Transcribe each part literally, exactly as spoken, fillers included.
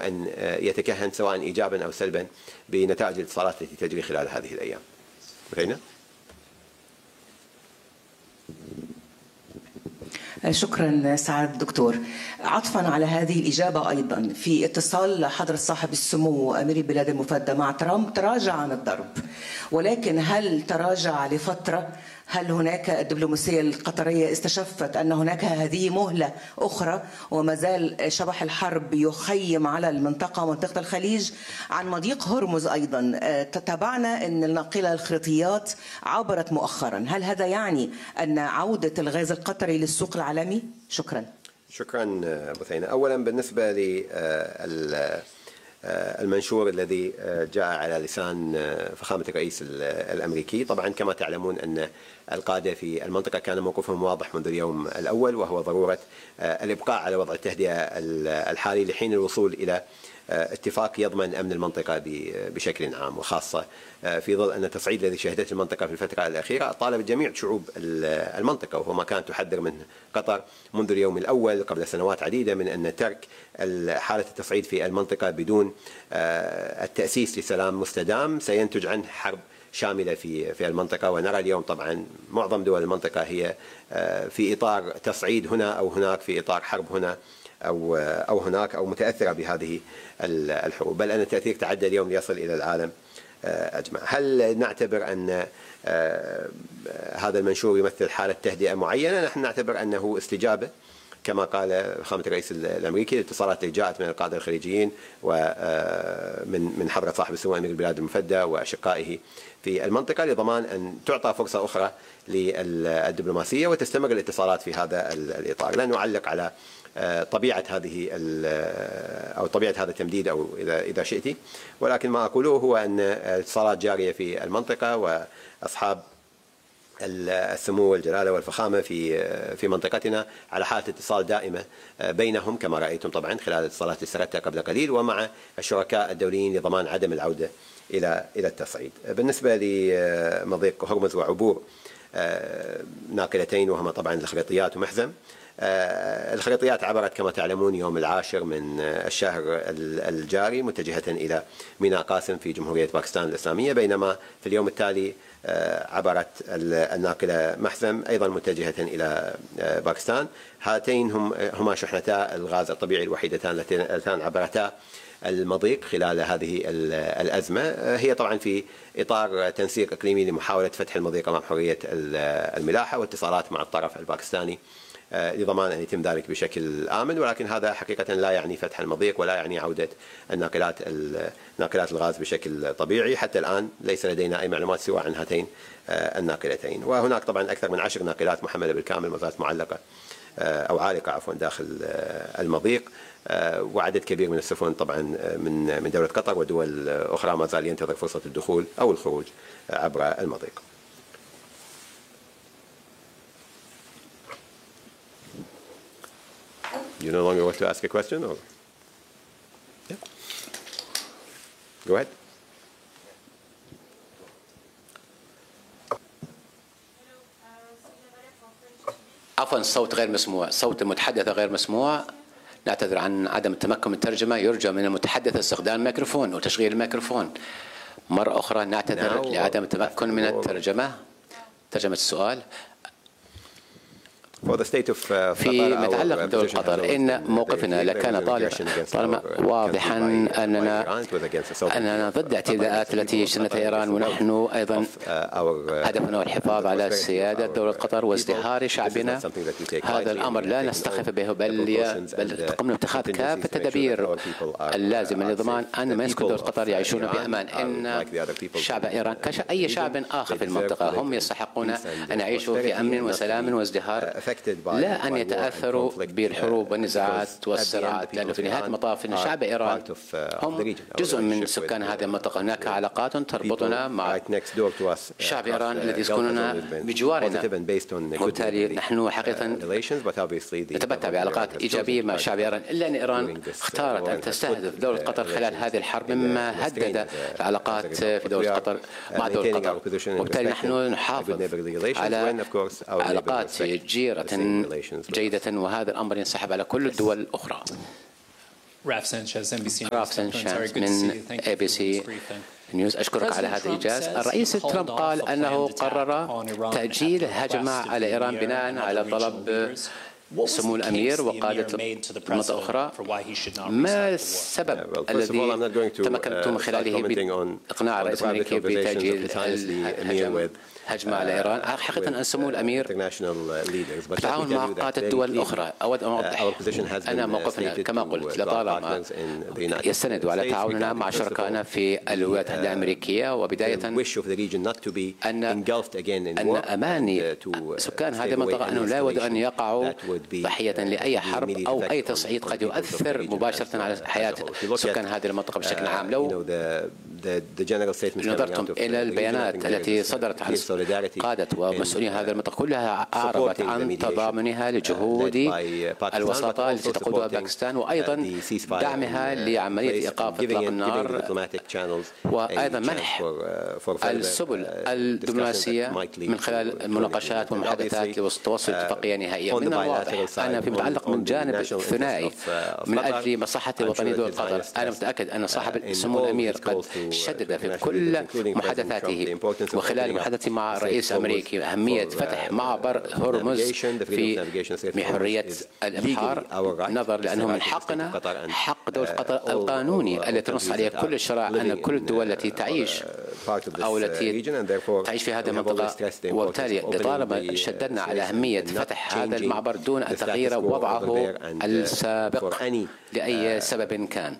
يمكنه أن يتكهن سواء إيجابا أو سلبا بنتائج الاتصالات التي تجري خلال هذه الأيام. رينا. شكرا سعادة الدكتور. عطفا على هذه الإجابة أيضا، في اتصال حضرة صاحب السمو أمير البلاد المفدى مع ترامب تراجع عن الضرب، ولكن هل تراجع لفترة؟ هل هناك الدبلوماسية القطرية استشفت أن هناك هذه مهلة أخرى وما زال شبح الحرب يخيم على المنطقة منطقة الخليج؟ عن مضيق هرمز أيضا تتابعنا أن الناقلة الخريطيات عبرت مؤخرا، هل هذا يعني أن عودة الغاز القطري للسوق العالمي؟ شكرا. شكرا بثينة. أولا بالنسبة لل المنشور الذي جاء على لسان فخامة الرئيس الأمريكي، طبعا كما تعلمون أن القادة في المنطقة كان موقفهم واضح منذ اليوم الأول، وهو ضرورة الإبقاء على وضع التهدئة الحالي لحين الوصول إلى اتفاق يضمن أمن المنطقة بشكل عام، وخاصة في ظل أن التصعيد الذي شهدته المنطقة في الفترة الأخيرة طالب جميع شعوب المنطقة، وهو ما كانت تحذر منه قطر منذ اليوم الأول قبل سنوات عديدة، من أن ترك حالة التصعيد في المنطقة بدون التأسيس لسلام مستدام سينتج عنه حرب شاملة في في المنطقة. ونرى اليوم طبعا معظم دول المنطقة هي في إطار تصعيد هنا أو هناك، في إطار حرب هنا أو أو هناك، أو متأثرة بهذه الحروب، بل أن التأثير تعدى اليوم ليصل إلى العالم أجمع. هل نعتبر أن هذا المنشور يمثل حالة تهدئة معينة؟ نحن نعتبر أنه استجابة كما قال فخامة الرئيس الأمريكي الاتصالات اللي جاءت من القادة الخليجيين ومن من حضرة صاحب السمو أمير البلاد المفدى وأشقائه في المنطقة، لضمان أن تعطى فرصة أخرى للدبلوماسية وتستمر الاتصالات في هذا الإطار. لا نعلق على طبيعة هذه أو طبيعة هذا التمديد أو إذا إذا شئتي، ولكن ما أقوله هو أن الاتصالات جارية في المنطقة، وأصحاب السمو والجلالة والفخامة في في منطقتنا على حالة اتصال دائمة بينهم كما رأيتم طبعا خلال الاتصالات اللي سردتها قبل قليل، ومع الشركاء الدوليين لضمان عدم العودة إلى إلى التصعيد. بالنسبة لمضيق هرمز وعبور ناقلتين وهما طبعا الخريطيات ومحزم، الخريطيات عبرت كما تعلمون يوم العاشر من الشهر الجاري متجهة إلى ميناء قاسم في جمهورية باكستان الإسلامية، بينما في اليوم التالي عبرت الناقلة محزم أيضا متجهة إلى باكستان. هاتين هم هما شحنتا الغاز الطبيعي الوحيدتان اللتان عبرتا المضيق خلال هذه الأزمة. هي طبعا في إطار تنسيق إقليمي لمحاولة فتح المضيق أمام حرية الملاحة واتصالات مع الطرف الباكستاني لضمان أن يتم ذلك بشكل آمن، ولكن هذا حقيقة لا يعني فتح المضيق ولا يعني عودة الناقلات ناقلات الغاز بشكل طبيعي. حتى الآن ليس لدينا أي معلومات سوى عن هاتين الناقلتين، وهناك طبعا أكثر من عشر ناقلات محملة بالكامل ما زالت معلقة أو عالقة عفوا داخل المضيق، وعدد كبير من السفن طبعا من من دولة قطر ودول أخرى ما زال ينتظر فرصة الدخول أو الخروج عبر المضيق. You no longer want to ask a question, or yeah, go ahead. عفوا الصوت غير مسموع، صوت المتحدثة غير مسموع، نعتذر عن عدم التمكن من الترجمة. يرجى من المتحدث استخدام الميكروفون وتشغيل الميكروفون. مرة أخرى نعتذر لعدم التمكن من الترجمة ترجمة السؤال. في متعلق بدولة قطر، إن موقفنا لكان طالما واضحا أننا أننا ضد الاعتداءات التي شنتها إيران، ونحن أيضا هدفنا الحفاظ على سيادة دولة قطر وازدهار شعبنا. هذا الأمر لا نستخف به، بل بل قمنا باتخاذ كافة التدابير اللازمة لضمان أن من يسكن دولة قطر يعيشون بأمان. إن شعب إيران كأي شعب آخر في المنطقة هم يستحقون أن يعيشوا في أمن وسلام وازدهار، لا أن يتأثروا بالحروب والنزاعات والصراعات، لأنه في نهاية المطاف إن شعب إيران هم جزء من سكان هذه المنطقة. هناك علاقات تربطنا مع شعب إيران الذي يسكنون بجوارنا، وبالتالي نحن حقيقة نتمتع بعلاقات إيجابية مع شعب إيران، إلا أن إيران اختارت أن تستهدف دولة قطر خلال هذه الحرب، مما هدد العلاقات في دولة قطر مع دولة قطر، وبالتالي نحن نحافظ على علاقات جيرة جيدة، وهذا الأمر ينسحب على كل الدول الأخرى. راف سانشيز ام بي سي راف سانشيز من اي بي سي نيوز. أشكرك على هذا الإيجاز. الرئيس ترامب قال أنه قرر تأجيل هجمة على إيران بناء على طلب سمو الأمير وقادة مناطق أخرى. ما السبب الذي تمكنتم من خلاله بإقناع الرئيس الأمريكي بتأجيل هجمة على إيران؟ حقيقة أن سمو الأمير بالتعاون مع قادة الدول الأخرى. أود أن أوضح أن موقفنا كما قلت لطالما يستند على تعاوننا مع شركائنا في الولايات المتحدة الأمريكية، وبداية أن أن أماني سكان هذه المنطقة أنه لا يود أن يقعوا ضحية لأي حرب أو أي تصعيد قد يؤثر مباشرة على حياة سكان هذه المنطقة بشكل عام. لو نظرتم إلى البيانات التي صدرت عن قادة ومسؤولين هذه المنطقة كلها أعربت عن تضامنها لجهود الوساطة التي تقودها باكستان، وأيضا دعمها لعملية إيقاف إطلاق النار، وأيضا منح السبل الدبلوماسية من خلال المناقشات والمحادثات لتوصل اتفاقية نهائية. من الواضح أن في متعلق من جانب الثنائي من أجل مصلحة وطنية دول قطر، أنا متأكد أن صاحب السمو الأمير قد شدد في كل محادثاته وخلال محادثته مع الرئيس الأمريكي أهمية فتح معبر هرمز في محورية الإبحار، نظر لأنه من حقنا حق دولة قطر القانوني التي تنص عليه كل الشرائع أن كل الدول التي تعيش أو التي تعيش في هذه المنطقة، وبالتالي لطالما شددنا على أهمية فتح هذا المعبر دون أن تغيير وضعه السابق لأي سبب كان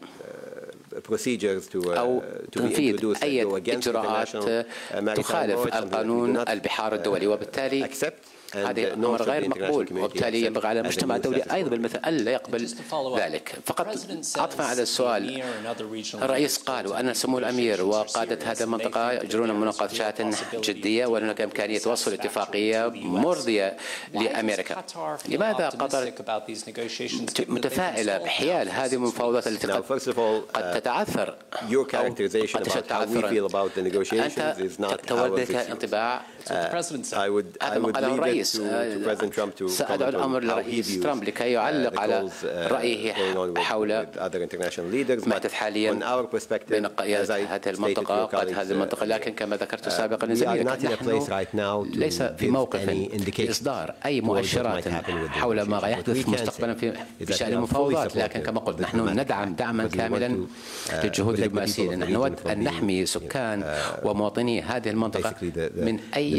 أو تنفيذ أي إجراءات تخالف القانون البحار الدولي، وبالتالي هذا أمر غير مقبول، وبالتالي ينبغي على المجتمع الدولي أيضا بالمثل ألا يقبل ذلك. فقط عطفا على السؤال، الرئيس قال وأن سمو الأمير وقادة هذه المنطقة يجرون مناقشات جدية وهناك إمكانية وصول اتفاقية مرضية لأمريكا. لماذا قطر متفائلة بحيال هذه المفاوضات التي قد تتعثر أو قد تشهد تعثرا؟ أنت تولدك انطباع هذا ما قاله الرئيس. سأدعو الأمر للرئيس ترامب لكي يعلق على رأيه حول ما يحدث حاليا بين قيادة هذه المنطقة وقادة هذه المنطقة، لكن كما ذكرت سابقا لزميلك نحن ليس في موقف لإصدار أي مؤشرات حول ما يحدث مستقبلا في بشأن المفاوضات، لكن كما قلت نحن ندعم دعما كاملا للجهود الدبلوماسية. نحن نود أن نحمي سكان ومواطني هذه المنطقة من أي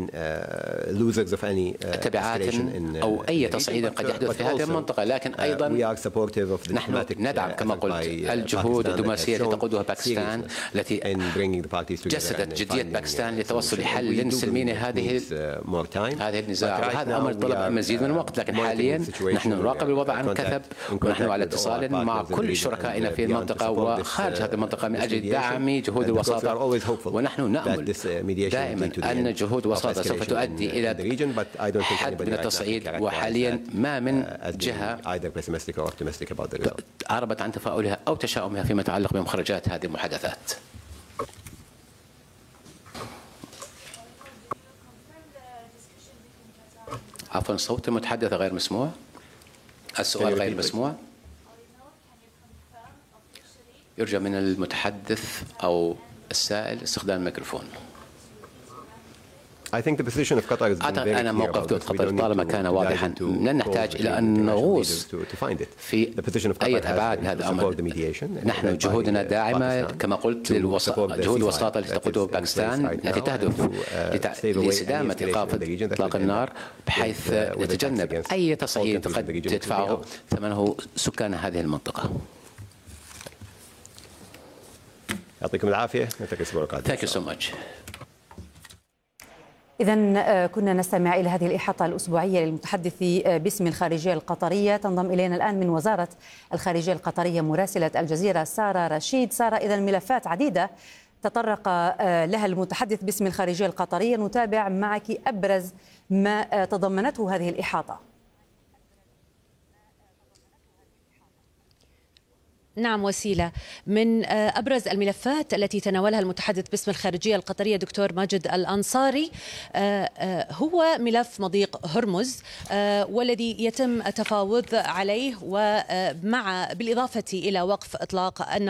تبعات أو أي تصعيد قد يحدث في هذه المنطقة، لكن أيضا نحن ندعم كما قلت الجهود الدبلوماسية التي تقودها باكستان التي جسدت جدية باكستان للتوصل لحل سلمي هذه هذه النزاع، وهذا أمر طلب مزيد من الوقت. لكن حاليا نحن نراقب الوضع عن كثب، ونحن على اتصال مع كل شركائنا في المنطقة وخارج هذه المنطقة من أجل دعم جهود الوساطة، ونحن نأمل دائما أن جهود الوساطة سوف تؤدي إلى حد من التصعيد، وحاليا ما من جهة عربت عن تفاؤلها أو تشاؤمها فيما يتعلق بمخرجات هذه المحادثات. عفوا، صوت المتحدث غير مسموع، السؤال غير مسموع. يرجى من المتحدث أو السائل استخدام الميكروفون. أعتقد أن موقف دولة قطر طالما كان واضحا، لن نحتاج إلى أن نغوص في أي أبعاد هذا الأمر. نحن جهودنا داعمة كما قلت لجهود الوساطة التي تقودها باكستان التي تهدف لاستدامة إيقاف إطلاق النار بحيث نتجنب أي تصعيد قد يدفعه ثمنه سكان هذه المنطقة. يعطيكم العافية. Thank you so much. إذن كنا نستمع إلى هذه الإحاطة الأسبوعية للمتحدث باسم الخارجية القطرية. تنضم إلينا الآن من وزارة الخارجية القطرية مراسلة الجزيرة سارة رشيد. سارة، إذن ملفات عديدة تطرق لها المتحدث باسم الخارجية القطرية، نتابع معك أبرز ما تضمنته هذه الإحاطة... نعم وسيلة. من أبرز الملفات التي تناولها المتحدث باسم الخارجية القطرية دكتور ماجد الأنصاري هو ملف مضيق هرمز، والذي يتم التفاوض عليه، ومع بالإضافة إلى وقف إطلاق